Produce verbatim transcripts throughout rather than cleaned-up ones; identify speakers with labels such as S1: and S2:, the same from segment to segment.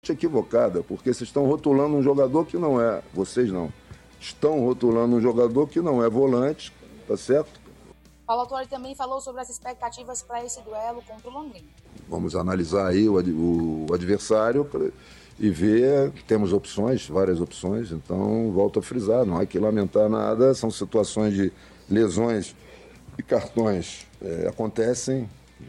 S1: equivocada, porque vocês estão rotulando um jogador que não é, vocês não, estão rotulando um jogador que não é volante, tá certo?
S2: Paulo Autuori também falou sobre as expectativas para esse duelo contra o Londrina.
S1: Vamos analisar aí o, o adversário pra, e ver que temos opções, várias opções, então volto a frisar, não há que lamentar nada, são situações de lesões e cartões é, acontecem.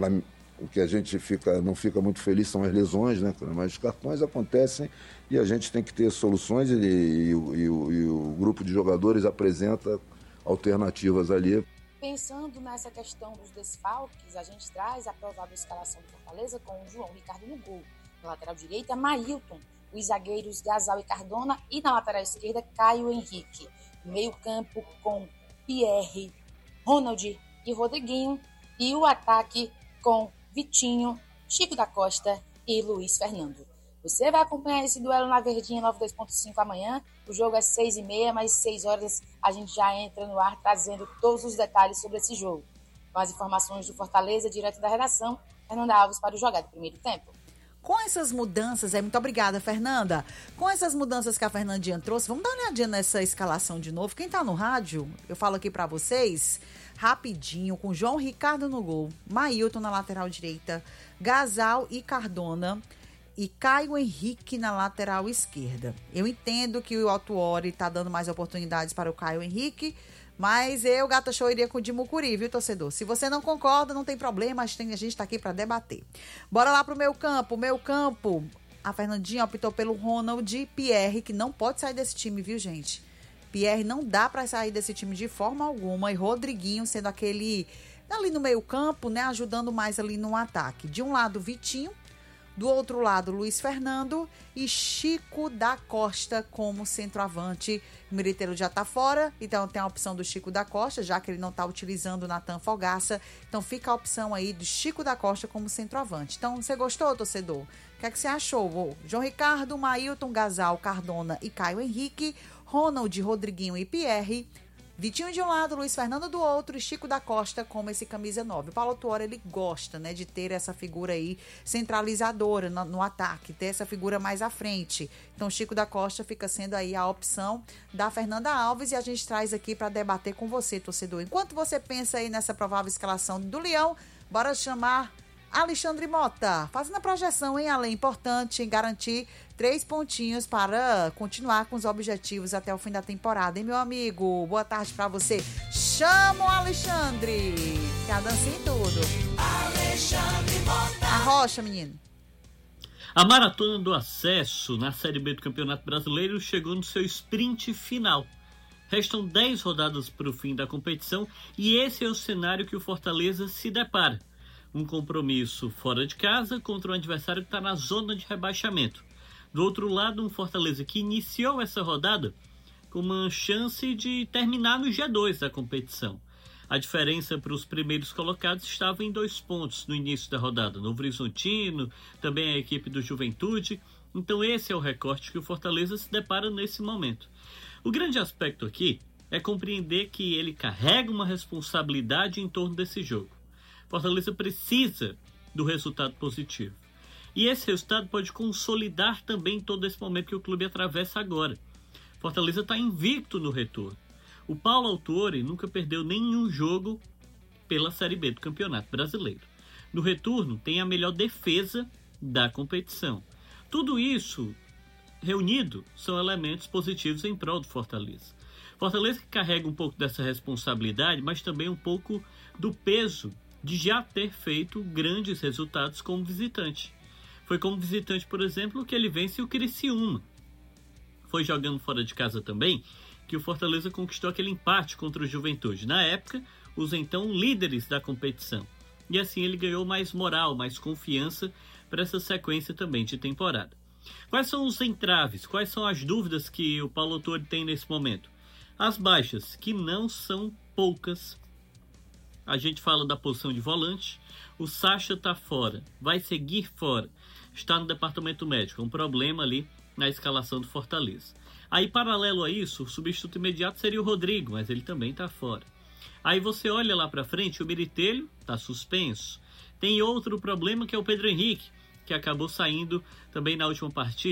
S1: O que a gente fica, não fica muito feliz são as lesões, né? Mas os cartões acontecem e a gente tem que ter soluções e, e, e, e, o, e o grupo de jogadores apresenta alternativas ali.
S2: Pensando nessa questão dos desfalques, a gente traz a provável escalação do Fortaleza com o João Ricardo no gol. Na lateral direita, Maílton, os zagueiros Gasal e Cardona e na lateral esquerda, Caio Henrique. Meio campo com Pierre, Ronald e Rodriguinho e o ataque com Vitinho, Chico da Costa e Luiz Fernando. Você vai acompanhar esse duelo na Verdinha noventa e dois ponto cinco amanhã. O jogo é seis e meia, mas seis horas a gente já entra no ar trazendo todos os detalhes sobre esse jogo. Com as informações do Fortaleza, direto da redação, Fernanda Alves para o Jogar do Primeiro Tempo.
S3: Com essas mudanças, é muito obrigada, Fernanda. Com essas mudanças que a Fernandinha trouxe, vamos dar uma olhadinha nessa escalação de novo. Quem tá no rádio, eu falo aqui para vocês, rapidinho, com João Ricardo no gol, Maílton na lateral direita, Gasal e Cardona e Caio Henrique na lateral esquerda. Eu entendo que o Autuori tá dando mais oportunidades para o Caio Henrique, mas eu, Gata Show, iria com o de Mucuri, viu, torcedor? Se você não concorda, não tem problema, a gente, a gente tá aqui para debater. Bora lá pro meu campo. Meu campo, a Fernandinha optou pelo Ronald Pierre, que não pode sair desse time, viu, gente? Pierre não dá para sair desse time de forma alguma. E Rodriguinho sendo aquele ali no meio campo, né? Ajudando mais ali no ataque. De um lado, Vitinho. Do outro lado, Luiz Fernando e Chico da Costa como centroavante. O Militeiro já tá fora, então tem a opção do Chico da Costa, já que ele não tá utilizando o Natan Fogaça. Então fica a opção aí do Chico da Costa como centroavante. Então, você gostou, torcedor? O que é que você achou? João Ricardo, Maílton, Gasal, Cardona e Caio Henrique, Ronald, Rodriguinho e Pierre, Vitinho de um lado, Luiz Fernando do outro e Chico da Costa como esse camisa nove. O Paulo Autuori, ele gosta, né, de ter essa figura aí centralizadora no, no ataque, ter essa figura mais à frente. Então, Chico da Costa fica sendo aí a opção da Fernanda Alves e a gente traz aqui para debater com você, torcedor. Enquanto você pensa aí nessa provável escalação do Leão, bora chamar Alexandre Mota, fazendo a projeção, hein, Ale? Importante garantir três pontinhos para continuar com os objetivos até o fim da temporada, hein, meu amigo? Boa tarde para você. Chama o Alexandre. Quer a dancinha e tudo. Alexandre Mota. A rocha, menino.
S4: A maratona do acesso na Série B do Campeonato Brasileiro chegou no seu sprint final. Restam dez rodadas para o fim da competição e esse é o cenário que o Fortaleza se depara. Um compromisso fora de casa contra um adversário que está na zona de rebaixamento. Do outro lado, um Fortaleza que iniciou essa rodada com uma chance de terminar no G dois da competição. A diferença para os primeiros colocados estava em dois pontos no início da rodada. Novo Horizontino, também a equipe do Juventude. Então esse é o recorte que o Fortaleza se depara nesse momento. O grande aspecto aqui é compreender que ele carrega uma responsabilidade em torno desse jogo. Fortaleza precisa do resultado positivo. E esse resultado pode consolidar também todo esse momento que o clube atravessa agora. Fortaleza está invicto no retorno. O Paulo Autuori nunca perdeu nenhum jogo pela Série B do Campeonato Brasileiro. No retorno, tem a melhor defesa da competição. Tudo isso reunido são elementos positivos em prol do Fortaleza. Fortaleza que carrega um pouco dessa responsabilidade, mas também um pouco do peso de já ter feito grandes resultados como visitante. Foi como visitante, por exemplo, que ele vence o Criciúma. Foi jogando fora de casa também que o Fortaleza conquistou aquele empate contra o Juventude. Na época, os então líderes da competição. E assim ele ganhou mais moral, mais confiança para essa sequência também de temporada. Quais são os entraves? Quais são as dúvidas que o Paulo Autuori tem nesse momento? As baixas, que não são poucas. A gente fala da posição de volante. O Sacha está fora, vai seguir fora. Está no departamento médico, um problema ali na escalação do Fortaleza. Aí, paralelo a isso, o substituto imediato seria o Rodrigo, mas ele também está fora. Aí você olha lá para frente, o Militelho está suspenso. Tem outro problema que é o Pedro Henrique, que acabou saindo também na última partida.